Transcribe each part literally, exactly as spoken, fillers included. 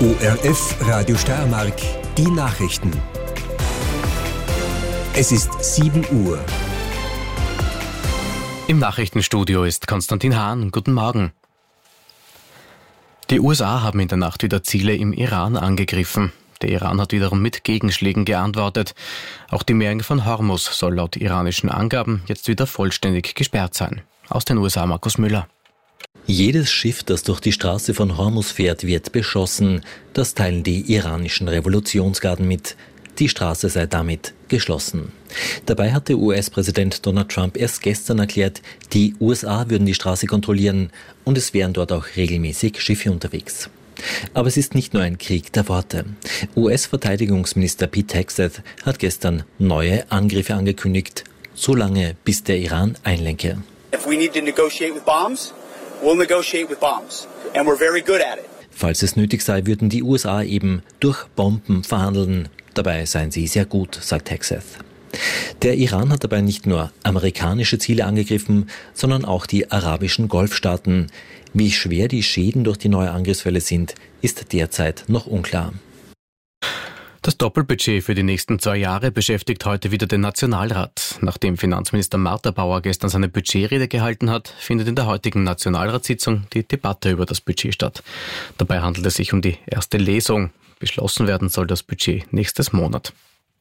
O R F Radio Steiermark, die Nachrichten. Es ist sieben Uhr. Im Nachrichtenstudio ist Konstantin Hahn. Guten Morgen. Die U S A haben in der Nacht wieder Ziele im Iran angegriffen. Der Iran hat wiederum mit Gegenschlägen geantwortet. Auch die Meerenge von Hormuz soll laut iranischen Angaben jetzt wieder vollständig gesperrt sein. Aus den U S A Markus Müller. Jedes Schiff, das durch die Straße von Hormuz fährt, wird beschossen. Das teilen die iranischen Revolutionsgarden mit. Die Straße sei damit geschlossen. Dabei hatte U S-Präsident Donald Trump erst gestern erklärt, die U S A würden die Straße kontrollieren und es wären dort auch regelmäßig Schiffe unterwegs. Aber es ist nicht nur ein Krieg der Worte. U S-Verteidigungsminister Pete Hegseth hat gestern neue Angriffe angekündigt, solange bis der Iran einlenke. If we need to negotiate with bombs, we'll negotiate with bombs, and we're very good at it. Falls es nötig sei, würden die U S A eben durch Bomben verhandeln. Dabei seien sie sehr gut, sagt Hegseth. Der Iran hat dabei nicht nur amerikanische Ziele angegriffen, sondern auch die arabischen Golfstaaten. Wie schwer die Schäden durch die neue Angriffswelle sind, ist derzeit noch unklar. Das Doppelbudget für die nächsten zwei Jahre beschäftigt heute wieder den Nationalrat. Nachdem Finanzminister Martha Bauer gestern seine Budgetrede gehalten hat, findet in der heutigen Nationalratssitzung die Debatte über das Budget statt. Dabei handelt es sich um die erste Lesung. Beschlossen werden soll das Budget nächstes Monat.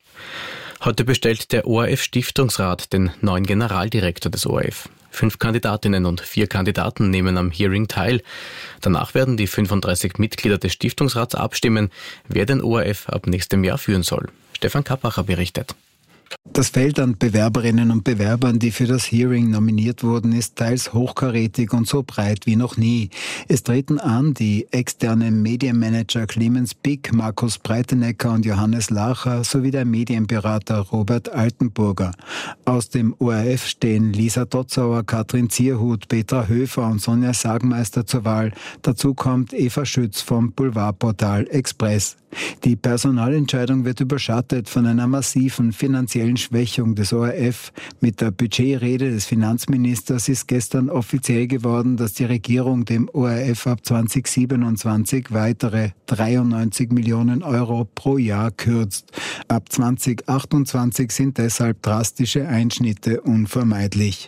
Heute bestellt der O R F-Stiftungsrat den neuen Generaldirektor des O R F. Fünf Kandidatinnen und vier Kandidaten nehmen am Hearing teil. Danach werden die fünfunddreißig Mitglieder des Stiftungsrats abstimmen, wer den O R F ab nächstem Jahr führen soll. Stefan Kappacher berichtet. Das Feld an Bewerberinnen und Bewerbern, die für das Hearing nominiert wurden, ist teils hochkarätig und so breit wie noch nie. Es treten an die externen Medienmanager Clemens Pick, Markus Breitenecker und Johannes Lacher sowie der Medienberater Robert Altenburger. Aus dem O R F stehen Lisa Dotzauer, Katrin Zierhut, Petra Höfer und Sonja Sagmeister zur Wahl. Dazu kommt Eva Schütz vom Boulevardportal Express. Die Personalentscheidung wird überschattet von einer massiven finanziellen Schwächung des O R F. Mit der Budgetrede des Finanzministers ist gestern offiziell geworden, dass die Regierung dem O R F ab zweitausendsiebenundzwanzig weitere dreiundneunzig Millionen Euro pro Jahr kürzt. Ab zweitausendachtundzwanzig sind deshalb drastische Einschnitte unvermeidlich.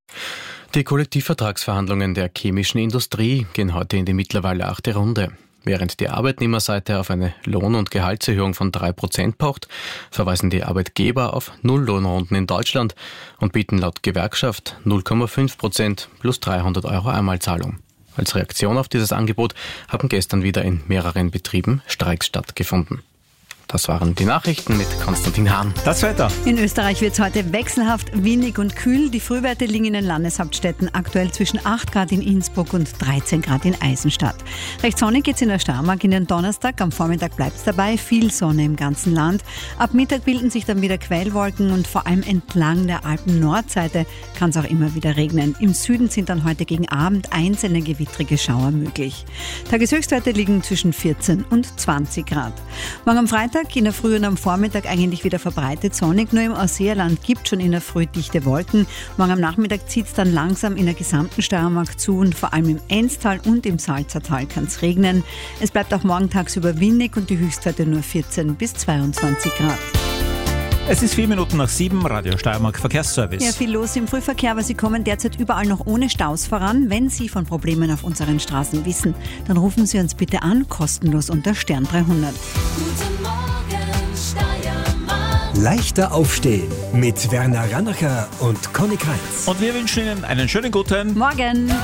Die Kollektivvertragsverhandlungen der chemischen Industrie gehen heute in die mittlerweile achte Runde. Während die Arbeitnehmerseite auf eine Lohn- und Gehaltserhöhung von drei Prozent pocht, verweisen die Arbeitgeber auf Nulllohnrunden in Deutschland und bieten laut Gewerkschaft null Komma fünf Prozent plus dreihundert Euro Einmalzahlung. Als Reaktion auf dieses Angebot haben gestern wieder in mehreren Betrieben Streiks stattgefunden. Das waren die Nachrichten mit Konstantin Hahn. Das Wetter. In Österreich wird es heute wechselhaft, windig und kühl. Die Frühwerte liegen in den Landeshauptstädten aktuell zwischen acht Grad in Innsbruck und dreizehn Grad in Eisenstadt. Recht sonnig geht es in der Steiermark in den Donnerstag. Am Vormittag bleibt es dabei, viel Sonne im ganzen Land. Ab Mittag bilden sich dann wieder Quellwolken und vor allem entlang der Alpen-Nordseite kann es auch immer wieder regnen. Im Süden sind dann heute gegen Abend einzelne gewittrige Schauer möglich. Tageshöchstwerte liegen zwischen vierzehn und zwanzig Grad. Morgen am Freitag in der Früh und am Vormittag eigentlich wieder verbreitet sonnig. Nur im Ausseerland gibt es schon in der Früh dichte Wolken. Morgen am Nachmittag zieht es dann langsam in der gesamten Steiermark zu und vor allem im Enztal und im Salzertal kann es regnen. Es bleibt auch morgen tagsüber windig und die Höchstwerte nur vierzehn bis zweiundzwanzig Grad. Es ist vier Minuten nach sieben, Radio Steiermark Verkehrsservice. Ja, viel los im Frühverkehr, aber Sie kommen derzeit überall noch ohne Staus voran. Wenn Sie von Problemen auf unseren Straßen wissen, dann rufen Sie uns bitte an, kostenlos unter Stern dreihundert. Guten Morgen, Steiermark. Leichter aufstehen mit Werner Rannacher und Conny Kreitz. Und wir wünschen Ihnen einen schönen guten Morgen.